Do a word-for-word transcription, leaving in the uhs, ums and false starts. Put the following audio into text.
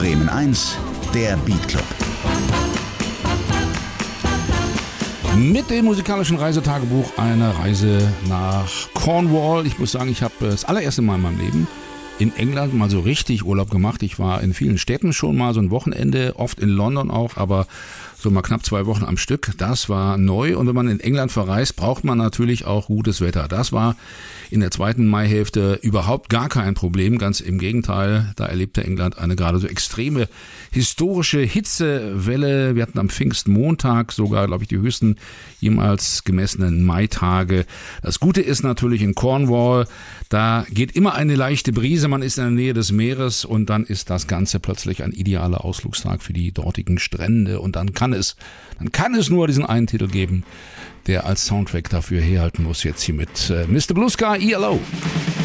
Bremen eins, der Beat Club. Mit dem musikalischen Reisetagebuch eine Reise nach Cornwall. Ich muss sagen, ich habe das allererste Mal in meinem Leben in England mal so richtig Urlaub gemacht. Ich war in vielen Städten schon mal so ein Wochenende, oft in London auch, aber so mal knapp zwei Wochen am Stück. Das war neu und wenn man in England verreist, braucht man natürlich auch gutes Wetter. Das war in der zweiten Maihälfte überhaupt gar kein Problem. Ganz im Gegenteil, da erlebte England eine gerade so extreme historische Hitzewelle. Wir hatten am Pfingstmontag sogar, glaube ich, die höchsten jemals gemessenen Maitage. Das Gute ist natürlich in Cornwall, da geht immer eine leichte Brise, man ist in der Nähe des Meeres und dann ist das Ganze plötzlich ein idealer Ausflugstag für die dortigen Strände und dann kann es, dann kann es nur diesen einen Titel geben, der als Soundtrack dafür herhalten muss, jetzt hier mit äh, Mister Blue Sky, E L O.